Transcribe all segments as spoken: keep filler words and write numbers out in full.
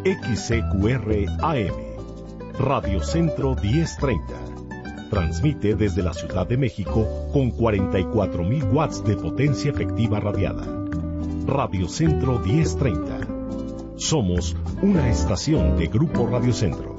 X C Q R A M, Radio Centro diez treinta. Transmite desde la Ciudad de México con cuarenta y cuatro mil watts de potencia efectiva radiada. Radio Centro diez treinta. Somos una estación de Grupo Radio Centro.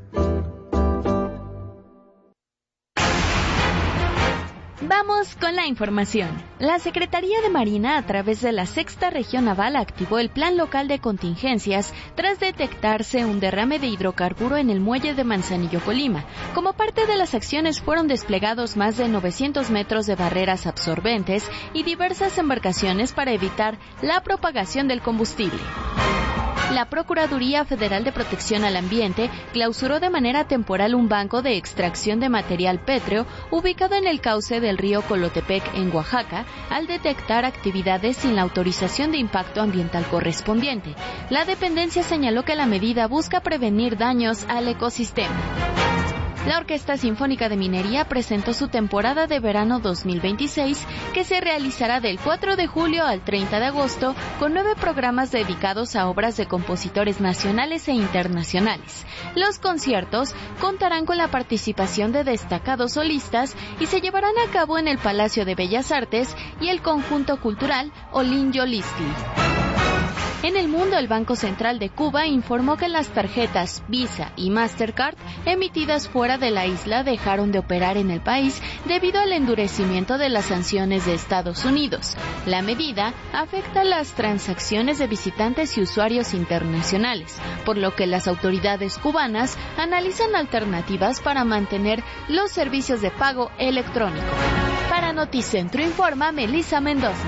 Vamos con la información. La Secretaría de Marina, a través de la Sexta Región Naval, activó el Plan Local de Contingencias tras detectarse un derrame de hidrocarburo en el muelle de Manzanillo, Colima. Como parte de las acciones fueron desplegados más de novecientos metros de barreras absorbentes y diversas embarcaciones para evitar la propagación del combustible. La Procuraduría Federal de Protección al Ambiente clausuró de manera temporal un banco de extracción de material pétreo ubicado en el cauce del río Colotepec, en Oaxaca, al detectar actividades sin la autorización de impacto ambiental correspondiente. La dependencia señaló que la medida busca prevenir daños al ecosistema. La Orquesta Sinfónica de Minería presentó su temporada de verano dos mil veintiséis, que se realizará del cuatro de julio al treinta de agosto, con nueve programas dedicados a obras de compositores nacionales e internacionales. Los conciertos contarán con la participación de destacados solistas y se llevarán a cabo en el Palacio de Bellas Artes y el conjunto cultural Olin Yolisti. En el mundo, el Banco Central de Cuba informó que las tarjetas Visa y Mastercard emitidas fuera de la isla dejaron de operar en el país debido al endurecimiento de las sanciones de Estados Unidos. La medida afecta las transacciones de visitantes y usuarios internacionales, por lo que las autoridades cubanas analizan alternativas para mantener los servicios de pago electrónico. Para Noticentro informa Melissa Mendoza.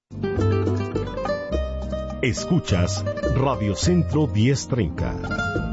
Escuchas Radio Centro diez treinta.